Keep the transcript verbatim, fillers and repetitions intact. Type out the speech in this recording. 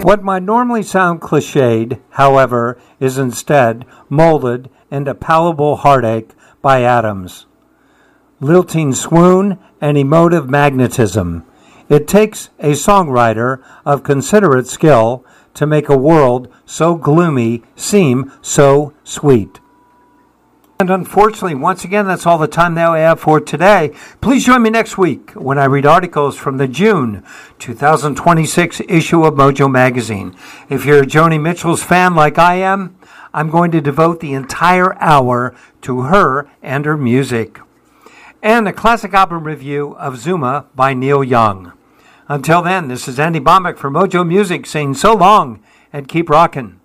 What might normally sound cliched, however, is instead molded into palpable heartache by atoms, lilting swoon, and emotive magnetism. It takes a songwriter of considerate skill to make a world so gloomy seem so sweet. And unfortunately, once again, that's all the time that we have for today. Please join me next week when I read articles from the June twenty twenty-six issue of Mojo Magazine. If you're a Joni Mitchell's fan like I am, I'm going to devote the entire hour to her and her music. And a classic album review of Zuma by Neil Young. Until then, this is Andy Bombeck for Mojo Music saying so long and keep rockin'.